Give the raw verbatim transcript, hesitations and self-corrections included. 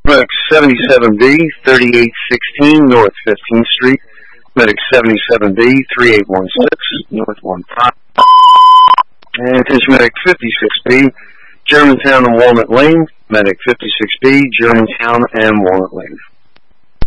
Medic seventy-seven B, thirty-eight sixteen North fifteenth Street. Medic seventy-seven B, thirty-eight sixteen North fifteen. And attention Medic fifty-six B, Germantown and Walnut Lane. Medic fifty-six B, Germantown and Walnut Lane.